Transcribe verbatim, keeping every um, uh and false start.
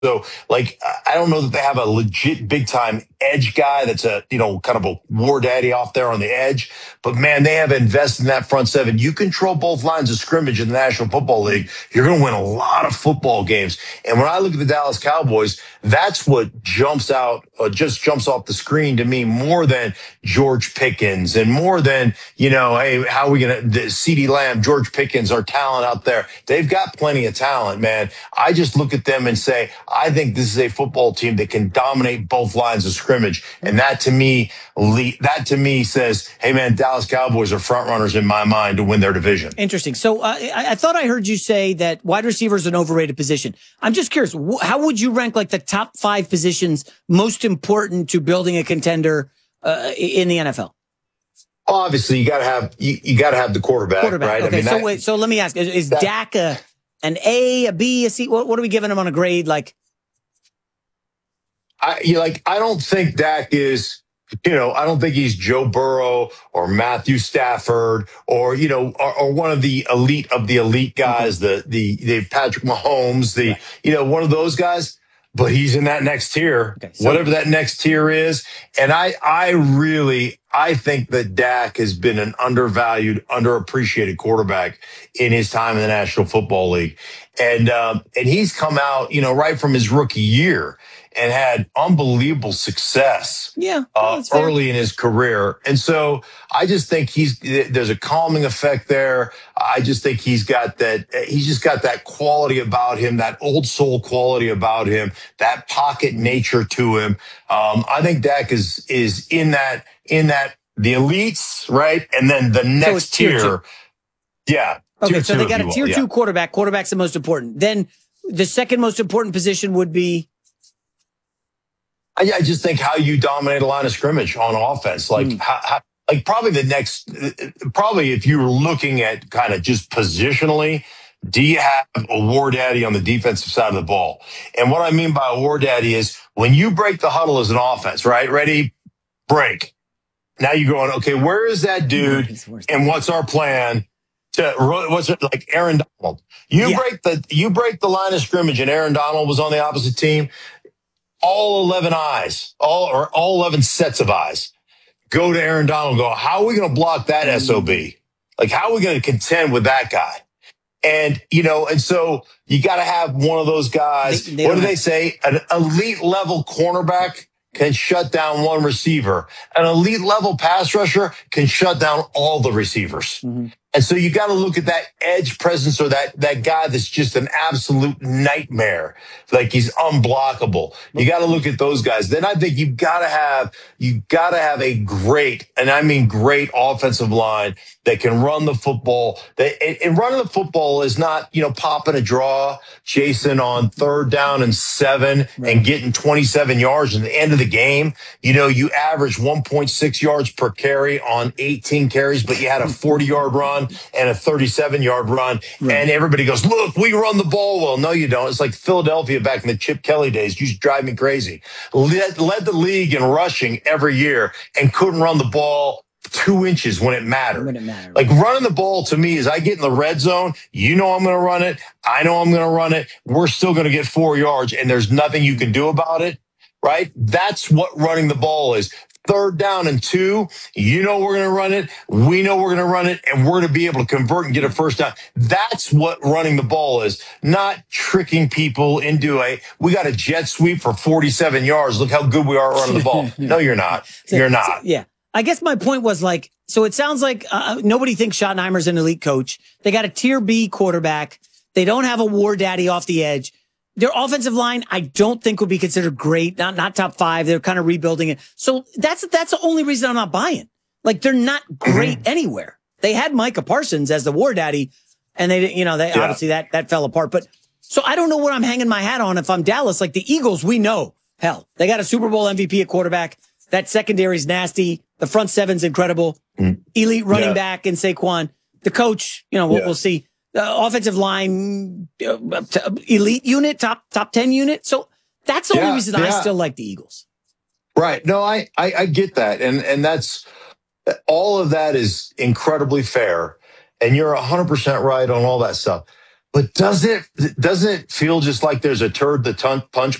So, like, I don't know that they have a legit big time edge guy that's a, you know, kind of a war daddy off there on the edge. But man, they have invested in that front seven. You control both lines of scrimmage in the National Football League, you're going to win a lot of football games. And when I look at the Dallas Cowboys, that's what jumps out, uh, just jumps off the screen to me more than George Pickens and more than, you know, hey, how are we going to, CeeDee Lamb, George Pickens, our talent out there. They've got plenty of talent, man. I just look at them and say, I think this is a football team that can dominate both lines of scrimmage. And that to me, that to me says, hey man, Dallas Cowboys are front runners in my mind to win their division. Interesting. So uh, I, I thought I heard you say that wide receiver is an overrated position. I'm just curious, wh- how would you rank like the top five positions most important to building a contender uh, in the N F L? Obviously, you got to have you, you got to have the quarterback, quarterback. right? Okay, I mean, so that, wait, so let me ask: Is, is that, Dak a, an A, a B, a C? What, what are we giving him on a grade? Like, I you like I don't think Dak is. You know, I don't think he's Joe Burrow or Matthew Stafford or, you know, or, or one of the elite of the elite guys, okay. the, the, the Patrick Mahomes, the, right. you know, one of those guys, but he's in that next tier, okay, so whatever that next tier is. And I, I really, I think that Dak has been an undervalued, underappreciated quarterback in his time in the National Football League. And, um, and he's come out, you know, right from his rookie year and had unbelievable success yeah, uh, early in his career. And so I just think he's, there's a calming effect there. I just think he's got that, he's just got that quality about him, that old soul quality about him, that pocket nature to him. Um, I think Dak is, is in that, in that, the elites, right? And then the next so tier. tier. Yeah. Okay. So they got a tier two quarterback. Quarterback's the most important. Then the second most important position would be, I, I just think how you dominate a line of scrimmage on offense, like mm. how, how, like probably the next, probably if you were looking at kind of just positionally, do you have a war daddy on the defensive side of the ball? And what I mean by a war daddy is when you break the huddle as an offense, right? Ready, break. Now you're going, okay, where is that dude? And what's our plan? To what's it like Aaron Donald? You yeah. break the you break the line of scrimmage, and Aaron Donald was on the opposite team. All eleven eyes, all or all eleven sets of eyes, go to Aaron Donald. And go, how are we going to block that S O B? Like, how are we going to contend with that guy? And you know, and so you got to have one of those guys. They, they what do they say? An elite level cornerback can shut down one receiver. An elite level pass rusher can shut down all the receivers. Mm-hmm. And so you got to look at that edge presence or that, that guy that's just an absolute nightmare. Like he's unblockable. You got to look at those guys. Then I think you've got to have, you got to have a great, and I mean great offensive line that can run the football. That, and, and running the football is not, you know, popping a draw, Jason, on third down and seven right. and getting twenty-seven yards at the end of the game. You know, you average one point six yards per carry on eighteen carries, but you had a forty yard run and a thirty-seven yard run. Right. And everybody goes, look, we run the ball well. No, you don't. It's like Philadelphia back in the Chip Kelly days. You used to drive me crazy. Led, led the league in rushing every year and couldn't run the ball two inches when it mattered. When it mattered. Like running the ball to me is I get in the red zone. You know I'm going to run it. I know I'm going to run it. We're still going to get four yards and there's nothing you can do about it. Right? That's what running the ball is. Third down and two, you know we're going to run it. We know we're going to run it, and we're going to be able to convert and get a first down. That's what running the ball is, not tricking people into a, we got a jet sweep for forty-seven yards. Look how good we are running the ball. No, you're not. So, you're not. So, yeah. I guess my point was like, so it sounds like uh, nobody thinks Schottenheimer's an elite coach. They got a tier B quarterback. They don't have a war daddy off the edge. Their offensive line, I don't think would be considered great. Not, not top five. They're kind of rebuilding it. So that's, that's the only reason I'm not buying. Like they're not great mm-hmm. anywhere. They had Micah Parsons as the war daddy and they, you know, they yeah. obviously that, that fell apart. But so I don't know what I'm hanging my hat on if I'm Dallas. Like the Eagles, we know, hell, they got a Super Bowl M V P at quarterback. That secondary's nasty. The front seven's incredible. Mm-hmm. Elite running yeah. back in Saquon. The coach, you know, we'll, yeah. we'll see. Uh, offensive line, uh, elite unit, top top ten unit. So that's the yeah, only reason yeah. I still like the Eagles. Right. No, I, I I get that, and and that's all of that is incredibly fair, and you're one hundred percent right on all that stuff. But does it doesn't it feel just like there's a turd the ton- punch